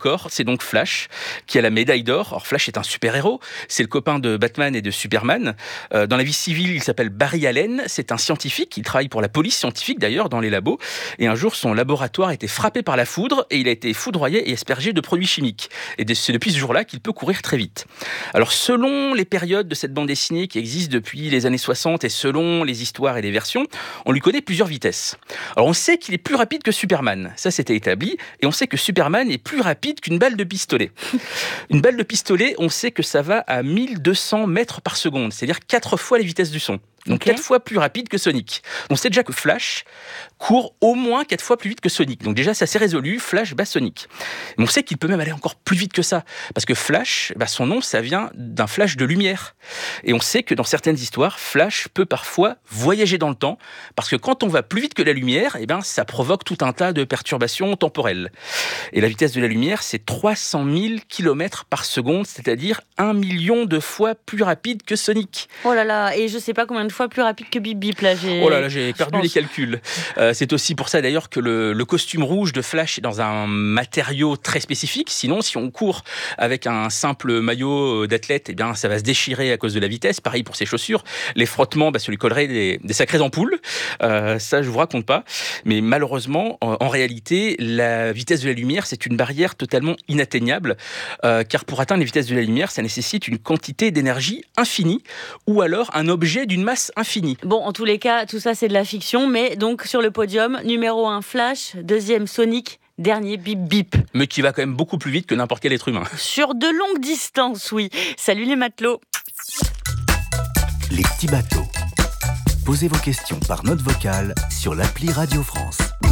record, c'est donc Flash, qui a la médaille d'or. Alors Flash est un super-héros, c'est le copain de Batman et de Superman. Dans la vie civile, il s'appelle Barry Allen, c'est un scientifique, il travaille pour la police scientifique d'ailleurs, dans les labos. Et un jour, son laboratoire a été frappé par la foudre, et il a été foudroyé et aspergé de produits chimiques. Et c'est depuis ce jour-là qu'il peut courir très vite. Alors selon les périodes de cette bande dessinée qui existe depuis les années 60 et selon les histoires et les versions, on lui connaît plusieurs vitesses. Alors on sait qu'il est plus rapide que Superman, ça c'était établi, et on sait que Superman est plus rapide qu'une balle de pistolet. Une balle de pistolet, on sait que ça va à 1200 mètres par seconde, c'est-à-dire 4 fois les vitesses du son. Donc 4 fois plus rapide que Sonic. On sait déjà que Flash court au moins 4 fois plus vite que Sonic. Donc déjà, ça c'est résolu, Flash bat Sonic. Mais on sait qu'il peut même aller encore plus vite que ça. Parce que Flash, son nom, ça vient d'un flash de lumière. Et on sait que dans certaines histoires, Flash peut parfois voyager dans le temps. Parce que quand on va plus vite que la lumière, ça provoque tout un tas de perturbations temporelles. Et la vitesse de la lumière, c'est 300 000 km par seconde, c'est-à-dire 1 million de fois plus rapide que Sonic. Oh là là, et je sais pas combien de fois plus rapide que Bip Bip, là. J'ai perdu les calculs. C'est aussi pour ça d'ailleurs que le costume rouge de Flash est dans un matériau très spécifique. Sinon, si on court avec un simple maillot d'athlète, ça va se déchirer à cause de la vitesse. Pareil pour ses chaussures. Les frottements, ça lui collerait des sacrées ampoules. Ça, je vous raconte pas. Mais malheureusement, en réalité, la vitesse de la lumière, c'est une barrière totalement inatteignable. Car pour atteindre les vitesses de la lumière, ça nécessite une quantité d'énergie infinie ou alors un objet d'une masse infinie. Bon, en tous les cas, tout ça, c'est de la fiction. Mais donc, sur le podium, numéro 1, Flash. Deuxième, Sonic. Dernier, Bip Bip. Mais qui va quand même beaucoup plus vite que n'importe quel être humain. Sur de longues distances, oui. Salut les matelots. Les petits bateaux. Posez vos questions par note vocale sur l'appli Radio France.